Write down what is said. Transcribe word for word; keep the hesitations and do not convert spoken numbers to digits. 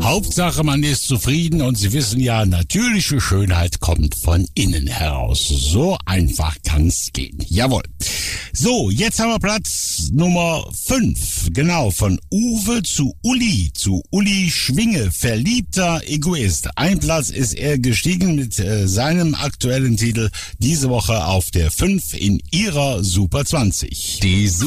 Hauptsache, man ist zufrieden und Sie wissen ja, natürliche Schönheit kommt von innen heraus. So einfach kann's gehen. Jawohl. So, jetzt haben wir Platz Nummer fünf. Genau, von Uwe zu Uli, zu Uli Schwinge, verliebter Egoist. Ein Platz ist er gestiegen mit äh, seinem aktuellen Titel diese Woche auf der fünf in ihrer Super zwanzig. Die